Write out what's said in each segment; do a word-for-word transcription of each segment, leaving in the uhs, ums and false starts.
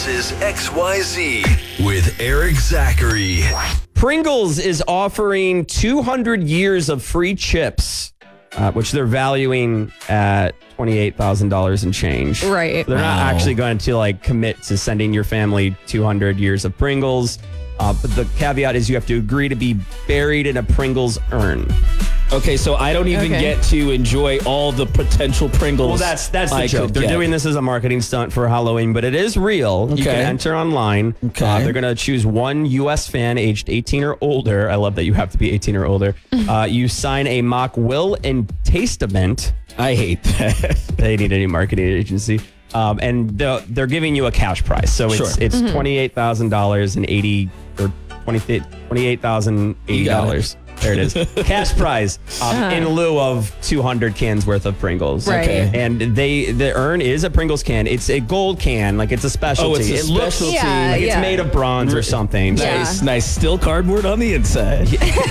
is X Y Z with Eric Zachary. Pringles is offering two hundred years of free chips, uh, which they're valuing at twenty-eight thousand dollars and change. Right. They're not Wow. actually going to like commit to sending your family two hundred years of Pringles. Uh, but the caveat is you have to agree to be buried in a Pringles urn. Okay, so I don't even Okay. get to enjoy all the potential Pringles. Well, that's that's the I joke. could They're get. doing this as a marketing stunt for Halloween, but it is real. You Okay. can enter online. Okay. Uh, they're going to choose one U S fan aged eighteen or older. I love that you have to be eighteen or older. uh, you sign a mock will and tastament. I hate that. They need a new marketing agency. Um, and they're, they're giving you a cash prize. So it's Sure. it's twenty-eight thousand dollars and eighty or twenty-eight thousand eighty dollars. There it is. Cash prize um, Uh-huh. in lieu of two hundred cans worth of Pringles. Right. Okay. And they the urn is a Pringles can. It's a gold can, like it's a specialty. Oh, it's a it looks specialty. Yeah, like yeah. it's made of bronze or something. Yeah. Nice, nice. Still cardboard on the inside.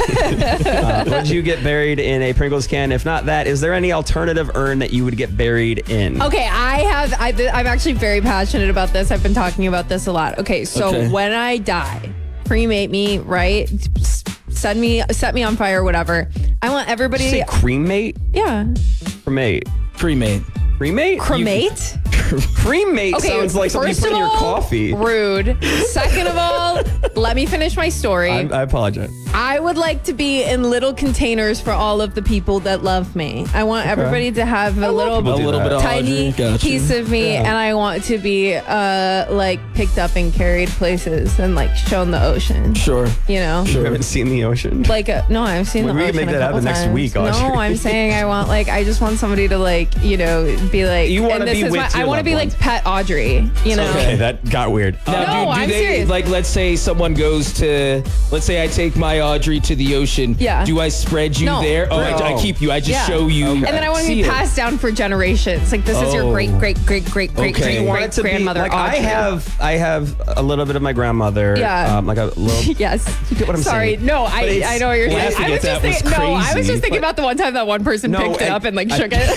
Uh, would you get buried in a Pringles can? If not that, is there any alternative urn that you would get buried in? Okay, I have. I, I'm actually very passionate about this. I've been talking about this a lot. Okay, so Okay. when I die, cremate me, right? S- Send me, set me on fire, whatever. I want Did everybody. you say cremate? yeah, Cremate. Cremate. Cremate? cremate. Cremate Okay, sounds like something you first put in of your all, coffee. Rude. Second of all, let me finish my story. I, I apologize. I would like to be in little containers for all of the people that love me. I want everybody to have a little, people A do little that. bit of tiny Audrey. Gotcha. piece of me, and I want to be uh, like picked up and carried places and like shown the ocean. Sure. You know. You haven't seen the ocean? Like a, no, I've seen We- the we can ocean make a that couple happen next times. week, No, Audrey. I'm saying I want like I just want somebody to like you know be like You wanna and this be is with my, your I want to loved be ones. like pet Audrey. You know. Okay, that got weird. Now, No, do, do I'm they, serious. like, let's say someone goes to, let's say I take my Audrey to the ocean. Yeah. Do I spread you No. there? Oh, I, No. I keep you. I just Yeah. show you. And then I want to See be it. passed down for generations. Like this is your Oh. great, great, great, great, great, Okay. great, You want great it to be- grandmother. like I Audrey. have, I have a little bit of my grandmother. Yeah. Um, like a little. Yes. You get what I'm Sorry. saying? No, But I, it's- I know what you're saying. laughing I was at just that was thinking, no, I was crazy, just thinking but- about the one time that one person No, picked it and- up and like I- shook it.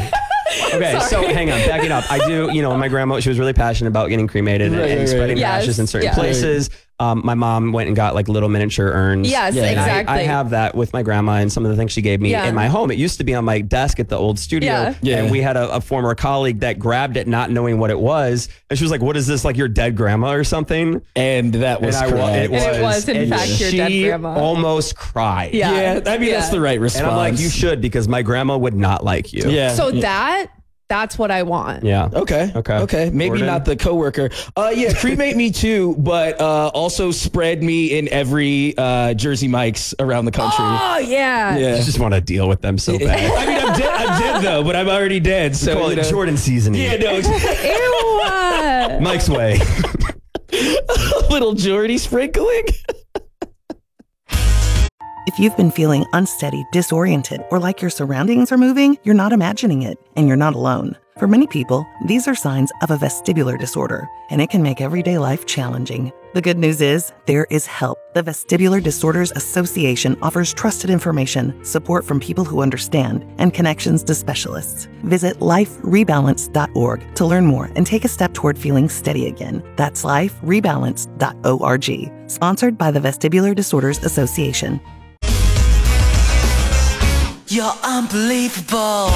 Okay, so Sorry. hang on, backing up. I do, you know, my grandma, she was really passionate about getting cremated and, Right, and right, spreading right. ashes Yes, in certain yeah. places. Um, my mom went and got like little miniature urns. Yes, Yeah. And I- exactly. I, have that with my grandma and some of the things she gave me Yeah. in my home. It used to be on my desk at the old studio. Yeah. Yeah. And we had a, a former colleague that grabbed it not knowing what it was. And she was like, what is this, like your dead grandma or something? And that was and I, wa- correct. it was, And it was, in and fact, your she dead grandma. almost cried. Yeah. Yeah, I mean, that's Yeah. the right response. And I'm like, you should, because my grandma would not like you. Yeah. So yeah. that that's what I want. Yeah. Okay. Okay. Okay. Maybe Gordon? not the coworker. Uh, yeah, cremate me too, but uh, also spread me in every uh, Jersey Mike's around the country. Oh yeah. Yeah. I just want to deal with them so bad. I mean, I'm dead. I'm dead though, but I'm already dead. So Call you it know. Jordan seasoning. Yeah, no, Ew. uh, Mike's way. a little Jordy sprinkling. If you've been feeling unsteady, disoriented, or like your surroundings are moving, you're not imagining it, and you're not alone. For many people, these are signs of a vestibular disorder, and it can make everyday life challenging. The good news is, there is help. The Vestibular Disorders Association offers trusted information, support from people who understand, and connections to specialists. Visit life rebalance dot org to learn more and take a step toward feeling steady again. That's life rebalance dot org. Sponsored by the Vestibular Disorders Association. You're unbelievable.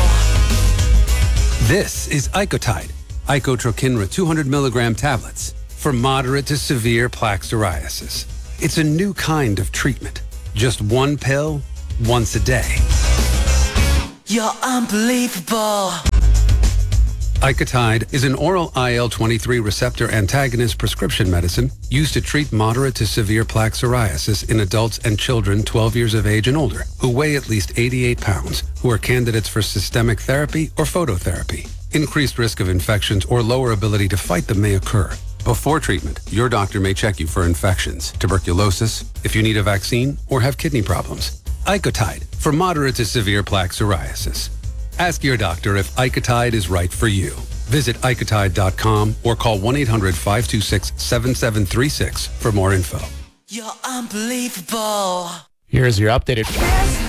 This is Icotide, Icotrokinra two hundred milligram tablets for moderate to severe plaque psoriasis. It's a new kind of treatment. Just one pill, once a day. You're unbelievable. Icotide is an oral I L twenty-three receptor antagonist prescription medicine used to treat moderate to severe plaque psoriasis in adults and children twelve years of age and older who weigh at least eighty-eight pounds, who are candidates for systemic therapy or phototherapy. Increased risk of infections or lower ability to fight them may occur. Before treatment, your doctor may check you for infections, tuberculosis, if you need a vaccine, or have kidney problems. Icotide for moderate to severe plaque psoriasis. Ask your doctor if Icotide is right for you. Visit icotide dot com or call one eight hundred five two six seven seven three six for more info. You're unbelievable. Here's your updated